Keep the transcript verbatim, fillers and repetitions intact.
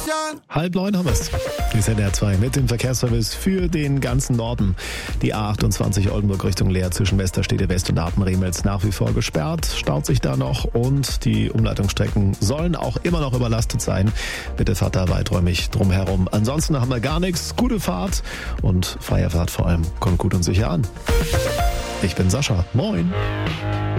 Halb neun haben wir es. Ist N R zwei mit dem Verkehrsservice für den ganzen Norden. Die A achtundzwanzig Oldenburg Richtung Leer zwischen Westerstede West und Apenremels nach wie vor gesperrt. Staut sich da noch und die Umleitungsstrecken sollen auch immer noch überlastet sein. Bitte fahrt da weiträumig drumherum. Ansonsten haben wir gar nichts. Gute Fahrt und freie Fahrt vor allem. Kommt gut und sicher an. Ich bin Sascha. Moin.